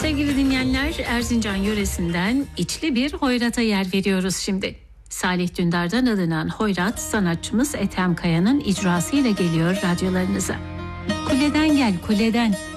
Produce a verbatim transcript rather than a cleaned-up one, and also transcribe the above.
Sevgili dinleyenler, Erzincan yöresinden içli bir hoyrata yer veriyoruz şimdi. Salih Dündar'dan alınan hoyrat sanatçımız Ethem Kaya'nın icrasıyla geliyor radyolarınıza. Kuleden gel kuleden,